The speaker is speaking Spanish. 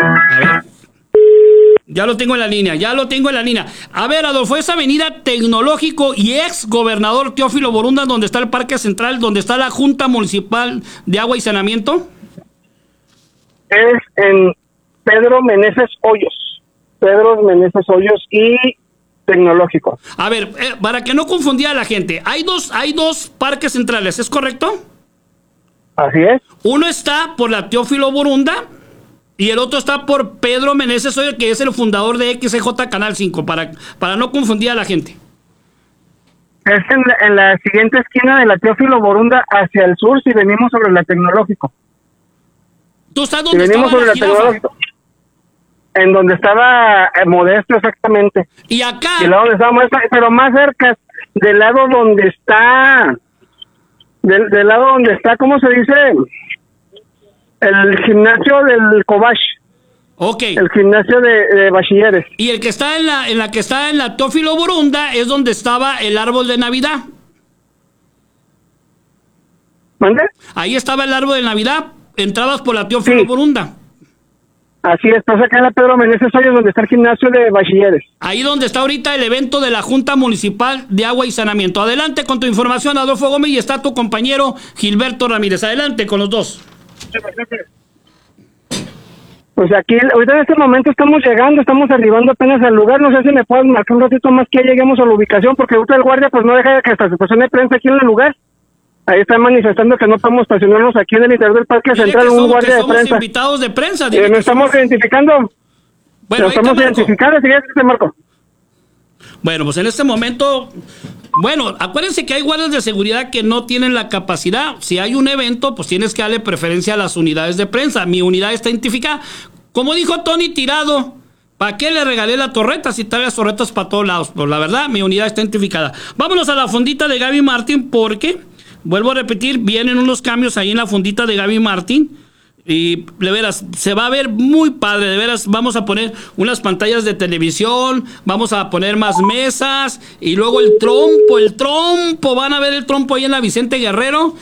A ver. Ya lo tengo en la línea. A ver, Adolfo, es Avenida Tecnológico y ex gobernador Teófilo Borunda, donde está el Parque Central, donde está la Junta Municipal de Agua y Saneamiento. Es en Pedro Meneses Hoyos y Tecnológico. A ver, para que no confundía a la gente, hay dos parques centrales, ¿es correcto? Así es. Uno está por la Teófilo Borunda y el otro está por Pedro Meneses Hoyos, que es el fundador de XJ Canal 5, para no confundir a la gente. Es en la siguiente esquina de la Teófilo Borunda hacia el sur, si venimos sobre la Tecnológico. ¿Tú estás Si donde venimos estaba sobre la la jirafa? Tecnológico. En donde estaba Modesto, exactamente. Y acá, Del lado donde estábamos, pero más cerca, del lado donde está, del lado donde está, ¿cómo se dice? El gimnasio del Cobach. ok. El gimnasio de bachilleres. Y el que está en la que está en la Teófilo Borunda es donde estaba el árbol de Navidad. ¿Mande? Ahí estaba el árbol de Navidad. Entrabas por la Teófilo Borunda. Así es, estás acá en la Pedro Meneses Hoyos, donde está el gimnasio de bachilleres. Ahí donde está ahorita el evento de la Junta Municipal de Agua y Saneamiento. Adelante con tu información, Adolfo Gómez, y está tu compañero Gilberto Ramírez. Adelante con los dos. Pues aquí, ahorita en este momento estamos llegando, estamos arribando apenas al lugar. No sé si me pueden marcar un ratito más que ya lleguemos a la ubicación, porque ahorita el guardia pues no deja que hasta se estacione prensa aquí en el lugar. Ahí están manifestando que no podemos estacionarnos aquí en el interior del Parque Dile Central, que un somos, guardia que de somos prensa. invitados de prensa. Nos estamos identificando. Bueno, Nos estamos identificando, te marco. Bueno, pues en este momento, bueno, acuérdense que hay guardias de seguridad que no tienen la capacidad. Si hay un evento, pues tienes que darle preferencia a las unidades de prensa. Mi unidad está identificada. Como dijo Tony Tirado, ¿para qué le regalé la torreta si trae las torretas para todos lados? Pues la verdad, mi unidad está identificada. Vámonos a la fondita de Gaby Martín porque, vuelvo a repetir, vienen unos cambios ahí en la fondita de Gaby Martín. Y de veras, se va a ver muy padre, de veras, vamos a poner unas pantallas de televisión, vamos a poner más mesas y luego el trompo, van a ver el trompo ahí en la Vicente Guerrero